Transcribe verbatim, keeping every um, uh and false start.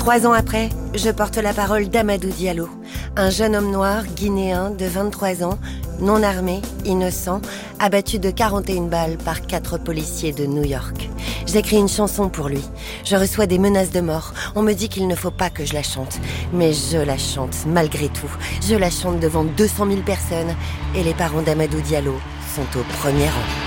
Trois ans après, je porte la parole d'Amadou Diallo, un jeune homme noir guinéen de vingt-trois ans, non armé, innocent, abattu de quarante et une balles par quatre policiers de New York. J'écris une chanson pour lui. Je reçois des menaces de mort. On me dit qu'il ne faut pas que je la chante. Mais je la chante malgré tout. Je la chante devant deux cent mille personnes et les parents d'Amadou Diallo sont au premier rang.